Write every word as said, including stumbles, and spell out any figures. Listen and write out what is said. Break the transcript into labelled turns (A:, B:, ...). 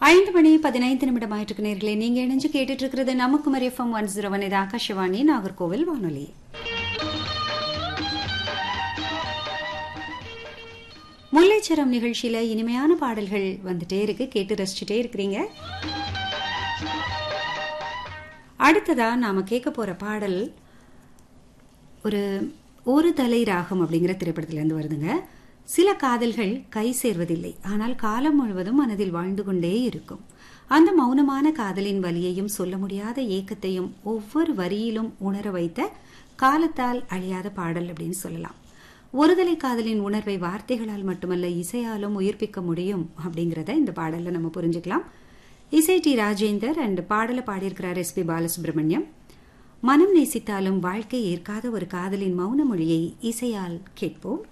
A: ஐந்து மணி பதினைந்து நிமிடம் ஆயிட்டு நேர்களே, நீங்க இணைஞ்சு கேட்டுட்டு இருக்கிறது நமக்குமரி எஃப்எம் ஒன் ஜீரோ ஒன். இது ஆகாஷவாணி நாகர்கோவில் வானொலி. முல்லைச்சரம் நிகழ்ச்சியில இனிமையான பாடல்கள் வந்துட்டே இருக்கு, கேட்டு ரசிச்சுட்டே இருக்கிறீங்க. அடுத்ததா நாம கேட்க போற பாடல் ஒரு ஒரு தலை ராகம் அப்படிங்கிற திரைப்படத்திலிருந்து வருதுங்க. சில காதல்கள் கை சேர்வதில்லை, ஆனால் காலம் முழுவதும் மனதில் வாழ்ந்து கொண்டே இருக்கும். அந்த மௌனமான காதலின் வலியையும் சொல்ல முடியாத ஏக்கத்தையும் ஒவ்வொரு வரியிலும் உணர வைத்த காலத்தால் அழியாத பாடல் அப்படின்னு சொல்லலாம். ஒருதலை காதலின் உணர்வை வார்த்தைகளால் மட்டுமல்ல இசையாலும் உயிர்ப்பிக்க முடியும் அப்படிங்கிறத இந்த பாடல்ல நம்ம புரிஞ்சுக்கலாம். இசை டி ராஜேந்தர் அண்ட் பாடலை பாடியிருக்கிறார் எஸ் பி பாலசுப்ரமணியம். மனம் நேசித்தாலும் வாழ்க்கை ஏற்காத ஒரு காதலின் மௌன மொழியை இசையால் கேட்போம்.